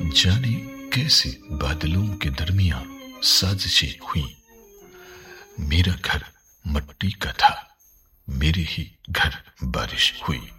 जाने कैसे बादलों के दरमियां साजिशें हुई। मेरा घर मट्टी का था, मेरे ही घर बारिश हुई।